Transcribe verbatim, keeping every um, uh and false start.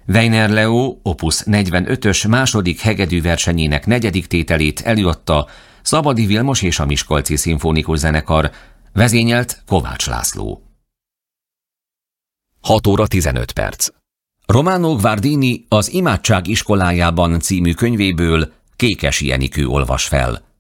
Weiner Leo opus negyvenötös második hegedű versenyének negyedik tételét előadta Szabadi Vilmos és a Miskolci Szimfonikus Zenekar, vezényelt Kovács László. hat óra tizenöt perc. Romano Guardini az Imádság iskolájában című könyvéből Kékesi Enikő olvas fel.